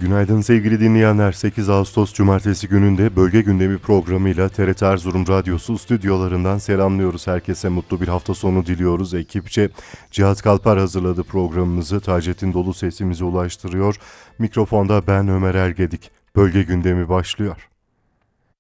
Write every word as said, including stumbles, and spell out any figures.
Günaydın sevgili dinleyenler. sekiz Ağustos Cumartesi gününde Bölge Gündemi programıyla T R T Erzurum Radyosu stüdyolarından selamlıyoruz. Herkese mutlu bir hafta sonu diliyoruz. Ekipçe Cihat Kalpar hazırladı programımızı. Taceddin dolu sesimizi ulaştırıyor. Mikrofonda ben Ömer Ergedik. Bölge Gündemi başlıyor.